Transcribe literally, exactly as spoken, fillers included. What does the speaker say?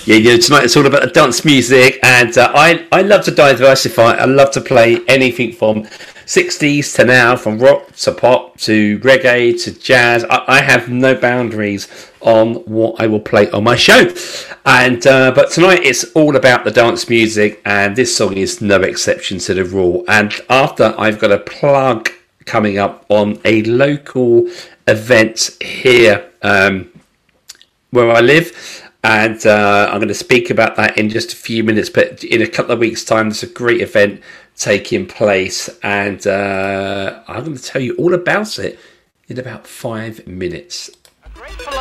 Yeah, you know, tonight it's all about the dance music, and uh, I I love to diversify. I love to play anything from sixties to now, from rock to pop to reggae to jazz. I, I have no boundaries on what I will play on my show, and uh, but tonight it's all about the dance music, and this song is no exception to the rule. And after, I've got a plug coming up on a local event here um, where I live. And uh, I'm going to speak about that in just a few minutes. But in a couple of weeks' time, there's a great event taking place. And uh, I'm going to tell you all about it in about five minutes.